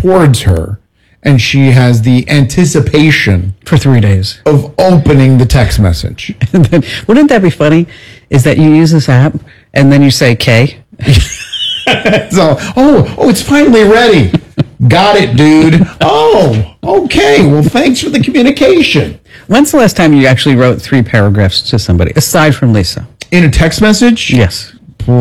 towards her, and she has the anticipation For 3 days. of opening the text message. And then, wouldn't that be funny? Is that you use this app and then you say K? So, it's finally ready. Got it, dude. Oh, okay. Well, thanks for the communication. When's the last time you actually wrote 3 paragraphs to somebody, aside from Lisa? In a text message? Yes.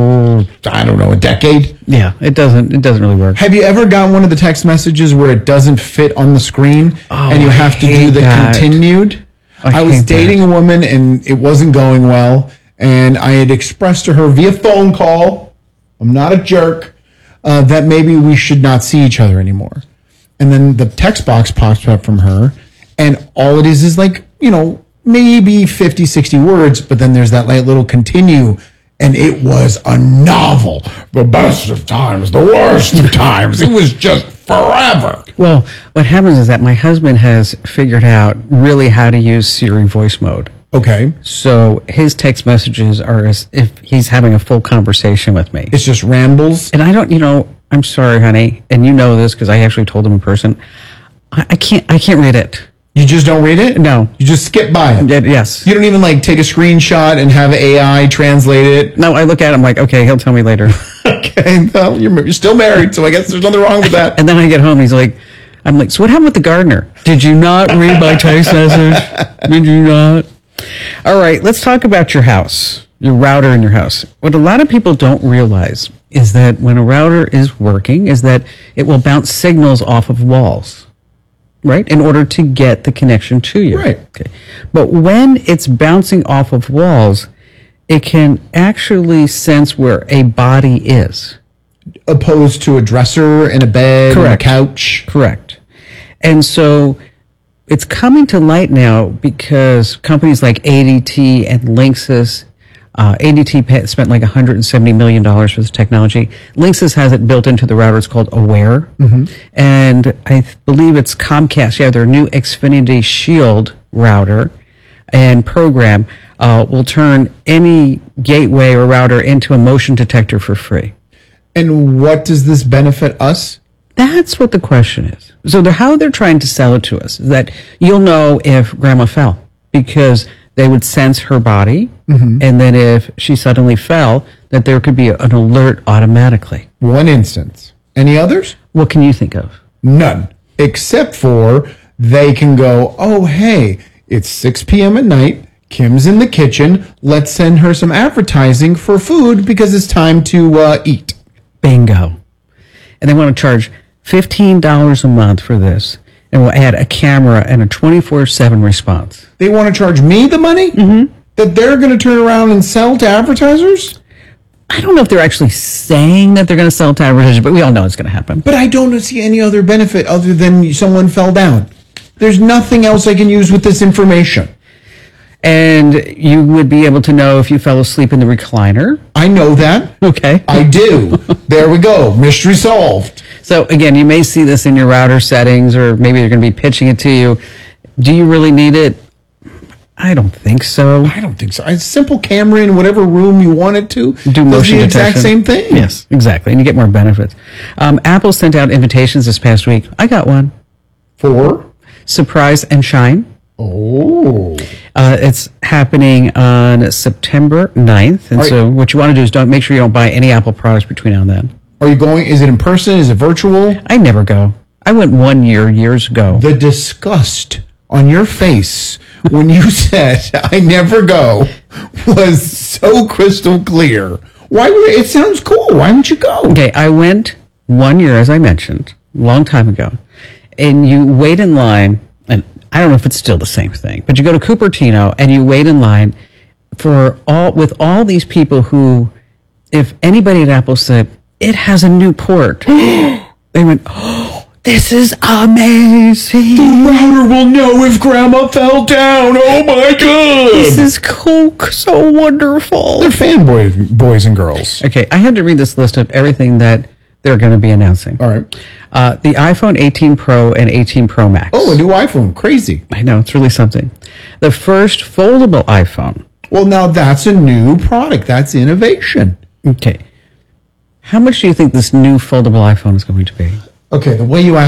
I don't know, a decade? Yeah, it doesn't really work. Have you ever gotten one of the text messages where it doesn't fit on the screen and you have to do the continued? I was dating a woman and it wasn't going well, and I had expressed to her via phone call, I'm not a jerk, that maybe we should not see each other anymore. And then the text box pops up from her, and all it is like, maybe 50, 60 words, but then there's that little continue, and it was a novel. The best of times, the worst of times. It was just forever. Well, what happens is that my husband has figured out really how to use Siri voice mode. Okay. So his text messages are as if he's having a full conversation with me. It's just rambles. And I don't, I'm sorry, honey, and you know this because I actually told him in person. I can't read it. You just don't read it? No. You just skip by it? Yes. You don't even take a screenshot and have AI translate it? No, I look at him like, okay, he'll tell me later. Okay, well, you're still married, so I guess there's nothing wrong with that. And then I get home, I'm like, so what happened with the gardener? Did you not read my text message? Did you not? All right, let's talk about your house, your router in your house. What a lot of people don't realize is that when a router is working, is that it will bounce signals off of walls, right, in order to get the connection to you. Right. Okay. But when it's bouncing off of walls, it can actually sense where a body is. Opposed to a dresser and a bed and a couch. Correct. And so it's coming to light now because companies like ADT and Linksys, ADT spent like $170 million for this technology. Linksys has it built into the router. It's called Aware. Mm-hmm. And I believe it's Comcast. Yeah, their new Xfinity Shield router and program will turn any gateway or router into a motion detector for free. And what does this benefit us? That's what the question is. So how they're trying to sell it to us is that you'll know if grandma fell because they would sense her body. Mm-hmm. And then if she suddenly fell, that there could be an alert automatically. One instance. Any others? What can you think of? None. Except for they can go, oh, hey, it's 6 p.m. at night. Kim's in the kitchen. Let's send her some advertising for food because it's time to eat. Bingo. And they want to charge $15 a month for this. And we'll add a camera and a 24/7 response. They want to charge me the money? Mm-hmm. That they're going to turn around and sell to advertisers? I don't know if they're actually saying that they're going to sell to advertisers, but we all know it's going to happen. But I don't see any other benefit other than someone fell down. There's nothing else I can use with this information. And you would be able to know if you fell asleep in the recliner. I know that. Okay. I do. There we go. Mystery solved. So again, you may see this in your router settings, or maybe they're going to be pitching it to you. Do you really need it? I don't think so. I don't think so. A simple camera in whatever room you want it to do motion the detection. Exact same thing. Yes, exactly. And you get more benefits. Apple sent out invitations this past week. I got one. For? Surprise and Shine. Oh. It's happening on September 9th. And so what you want to do is make sure you don't buy any Apple products between now and then. Are you going? Is it in person? Is it virtual? I never go. I went 1 year, years ago. The disgust on your face when you said, I never go, was so crystal clear. It sounds cool. Why didn't you go? Okay, I went 1 year, as I mentioned, a long time ago. And you wait in line, and I don't know if it's still the same thing, but you go to Cupertino and you wait in line with all these people who, if anybody at Apple said, it has a new port, they went, oh, this is amazing. The router will know if Grandma fell down. Oh my God. This is cool, so wonderful. They're fanboys, boys and girls. Okay, I had to read this list of everything that they're going to be announcing. All right. The iPhone 18 Pro and 18 Pro Max. Oh, a new iPhone. Crazy. I know, it's really something. The first foldable iPhone. Well, now that's a new product. That's innovation. Okay. How much do you think this new foldable iPhone is going to be? Okay, the way you asked